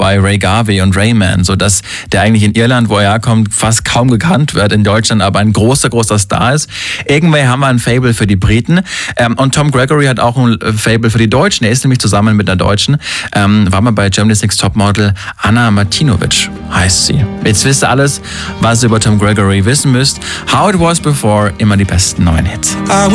bei Ray Garvey und Rayman, sodass der eigentlich in Irland, wo er herkommt, fast kaum gekannt wird, in Deutschland aber ein großer Star ist. Irgendwie haben wir ein Faible für die Briten. Und Tom Gregory hat auch ein Faible für die Deutschen. Er ist nämlich zusammen mit einer Deutschen. War mal bei Germany's Next Topmodel. Anna Martinovic heißt sie. Jetzt wisst ihr alles, was ihr über Tom Gregory wissen müsst. How It Was Before, immer die besten neuen Hits.